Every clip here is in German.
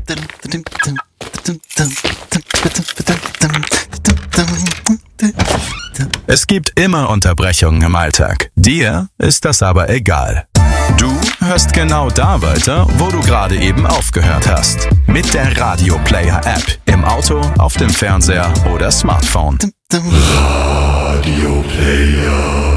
Es gibt immer Unterbrechungen im Alltag. Dir ist das aber egal. Du hörst genau da weiter, wo du gerade eben aufgehört hast. Mit der Radio Player App. Im Auto, auf dem Fernseher oder Smartphone. Radio Player.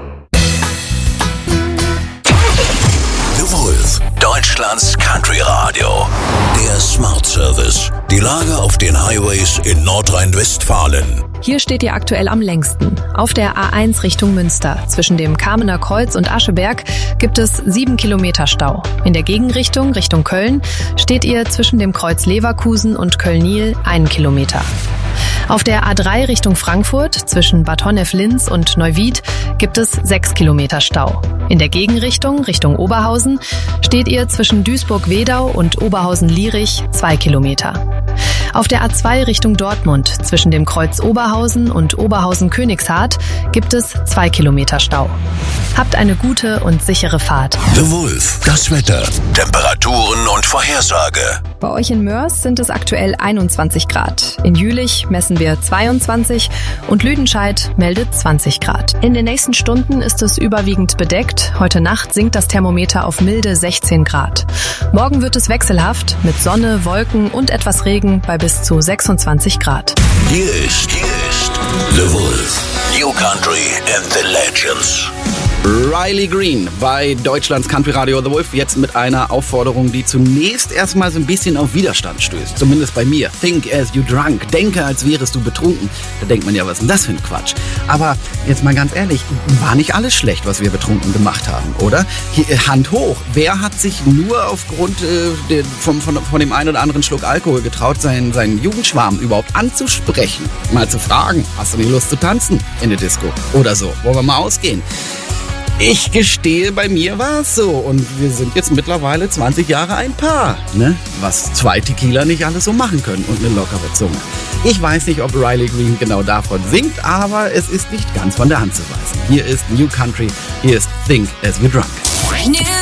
The Wolf, Deutschlands Country Radio. Der Smart Service. Die Lage auf den Highways in Nordrhein-Westfalen. Hier steht ihr aktuell am längsten. Auf der A1 Richtung Münster. Zwischen dem Kamener Kreuz und Ascheberg gibt es 7 Kilometer Stau. In der Gegenrichtung, Richtung Köln, steht ihr zwischen dem Kreuz Leverkusen und Köln-Niel 1 Kilometer. Auf der A3 Richtung Frankfurt, zwischen Bad Honnef-Linz und Neuwied, gibt es 6 Kilometer Stau. In der Gegenrichtung, Richtung Oberhausen, steht ihr zwischen Duisburg-Wedau und Oberhausen-Lierich 2 Kilometer. Auf der A2 Richtung Dortmund, zwischen dem Kreuz Oberhausen und Oberhausen-Königshardt, gibt es 2 Kilometer Stau. Habt eine gute und sichere Fahrt. The Wolf, das Wetter, Temperaturen und Vorhersage. Bei euch in Mörs sind es aktuell 21 Grad. In Jülich messen wir 22 und Lüdenscheid meldet 20 Grad. In den nächsten Stunden ist es überwiegend bedeckt. Heute Nacht sinkt das Thermometer auf milde 16 Grad. Morgen wird es wechselhaft mit Sonne, Wolken und etwas Regen bei bis zu 26 Grad. Hier ist The Wolf, New Country and the Legends. Riley Green bei Deutschlands Country Radio The Wolf, jetzt mit einer Aufforderung, die zunächst erstmal so ein bisschen auf Widerstand stößt. Zumindest bei mir. Think as you drunk. Denke, als wärest du betrunken. Da denkt man ja, was ist denn das für ein Quatsch? Aber jetzt mal ganz ehrlich, war nicht alles schlecht, was wir betrunken gemacht haben, oder? Hier, Hand hoch. Wer hat sich nur aufgrund von dem einen oder anderen Schluck Alkohol getraut, seinen Jugendschwarm überhaupt anzusprechen? Mal zu fragen, hast du nicht Lust zu tanzen in der Disco? Oder so. Wollen wir mal ausgehen? Ich gestehe, bei mir war es so. Und wir sind jetzt mittlerweile 20 Jahre ein Paar. Ne? Was 2 Tequila nicht alles so machen können und eine lockere Zunge. Ich weiß nicht, ob Riley Green genau davon singt, aber es ist nicht ganz von der Hand zu weisen. Hier ist New Country, hier ist Think as We're Drunk.